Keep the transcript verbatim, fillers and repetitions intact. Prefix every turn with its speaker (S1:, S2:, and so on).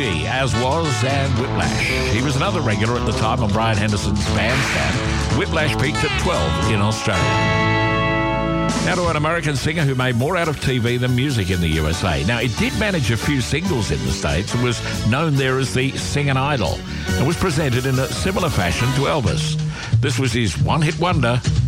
S1: G, as was Dan Whiplash. He was another regular at the time on Brian Henderson's Bandstand. Whiplash peaked at twelve in Australia. Now to an American singer who made more out of T V than music in the U S A. Now, it did manage a few singles in the States and was known there as the Singin' Idol and was presented in a similar fashion to Elvis. This was his one-hit wonder,